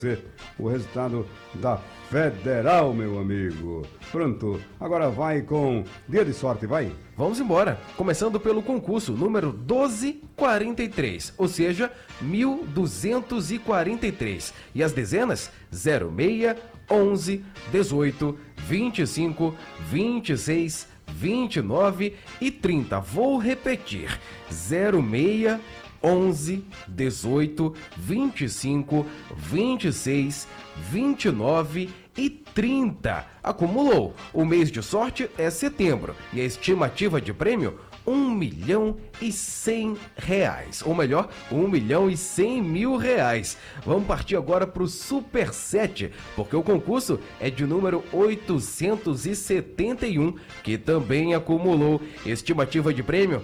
o resultado da Federal, meu amigo. Pronto, agora vai com dia de sorte, vai. Vamos embora, começando pelo concurso número 1243, ou seja, 1243. E as dezenas 06, 11, 18, 25, 26, 29 e 30. Vou repetir: 06, 11, 18, 25, 26, 29 e 30. Acumulou. O mês de sorte é setembro e a estimativa de prêmio R$1.100.000, ou melhor, R$1.100.000. Vamos partir agora para o Super 7, porque o concurso é de número 871, que também acumulou estimativa de prêmio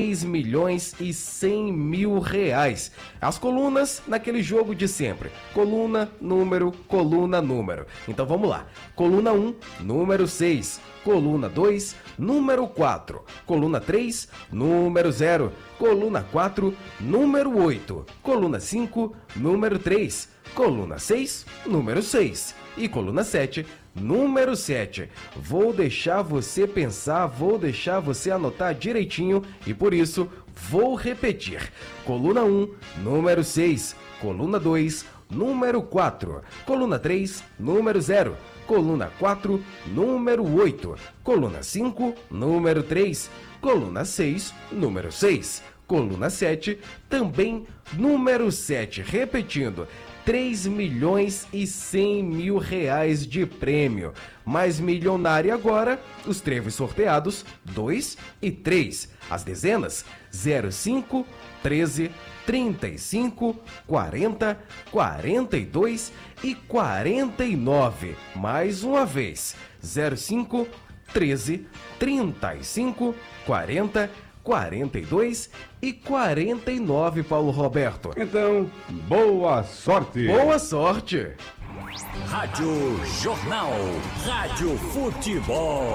R$3.100.000. As colunas naquele jogo de sempre: coluna, número, coluna, número. Então vamos lá. Coluna 1, número 6. Coluna 2, número 4. Coluna 3, número 0. Coluna 4, número 8. Coluna 5, número 3. Coluna 6, número 6. E coluna 7, número 7. Vou deixar você pensar, vou deixar você anotar direitinho e por isso vou repetir. Coluna 1, número 6. Coluna 2, número 4. Coluna 3, número 0. Coluna 4, número 8. Coluna 5, número 3. Coluna 6, número 6. Coluna 7, também número 7. Repetindo, R$3.100.000 de prêmio. Mais milionária agora, os trevos sorteados 2 e 3. As dezenas 05, 13, 35, 40, 42 e 49. Mais uma vez, 05, 13, 35, 40, 42 e 49, Paulo Roberto. Então, boa sorte! Boa sorte! Rádio Jornal, Rádio Futebol.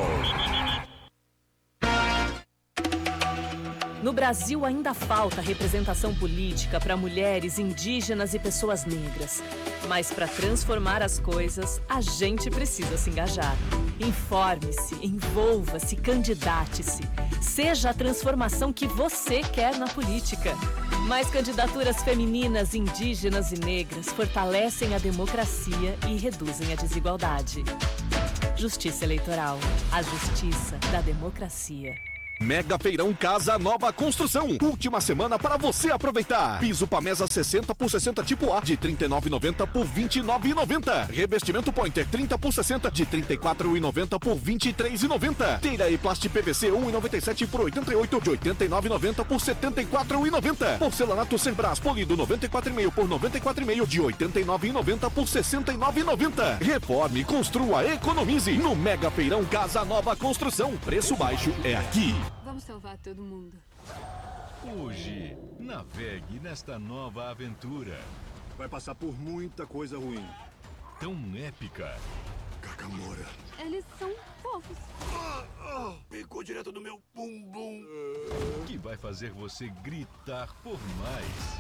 No Brasil ainda falta representação política para mulheres, indígenas e pessoas negras. Mas para transformar as coisas, a gente precisa se engajar. Informe-se, envolva-se, candidate-se. Seja a transformação que você quer na política. Mais candidaturas femininas, indígenas e negras fortalecem a democracia e reduzem a desigualdade. Justiça Eleitoral. A justiça da democracia. Mega Feirão Casa Nova Construção. Última semana para você aproveitar. Piso Pamesa 60 por 60 tipo A de R$ 39,90 por R$ 29,90. Revestimento Pointer 30 por 60 de R$ 34,90 por R$ 23,90. Telha e Plast PVC 1,97 por 88 de R$ 89,90 por R$ 74,90. Porcelanato Cerbras polido 94,5 por R$ 94,5 de R$ 89,90 por R$ 69,90. Reforme, construa, economize. No Mega Feirão Casa Nova Construção. Preço baixo é aqui. Vamos salvar todo mundo. Hoje, navegue nesta nova aventura. Vai passar por muita coisa ruim. Tão épica. Kakamora. Eles são fofos. Picou direto no meu bumbum. Que vai fazer você gritar por mais.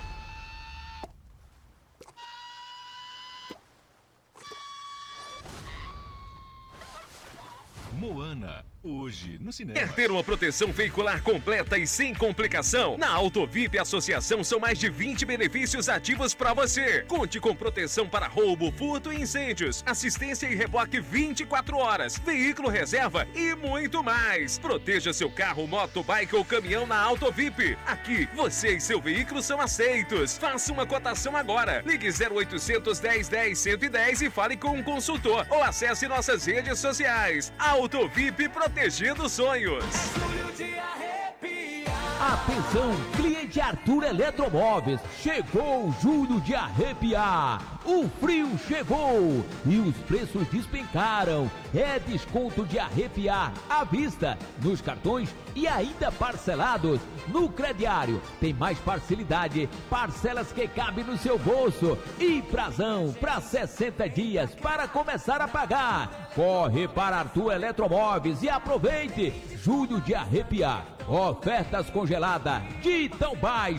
Moana, hoje no cinema. Quer ter uma proteção veicular completa e sem complicação? Na Autovip Associação são mais de 20 benefícios ativos para você. Conte com proteção para roubo, furto e incêndios, assistência e reboque 24 horas, veículo reserva e muito mais. Proteja seu carro, moto, bike ou caminhão na Autovip. Aqui, você e seu veículo são aceitos. Faça uma cotação agora. Ligue 0800 1010 110 e fale com um consultor ou acesse nossas redes sociais. Autovip, protegendo sonhos. Atenção, cliente Arthur Eletromóveis, chegou o julho de arrepiar. O frio chegou e os preços despencaram. É desconto de arrepiar à vista, nos cartões e ainda parcelados. No crediário tem mais facilidade, parcelas que cabem no seu bolso e prazão para 60 dias para começar a pagar. Corre para Arthur Eletromóveis e aproveite julho de arrepiar. Ofertas congeladas de tão baixo.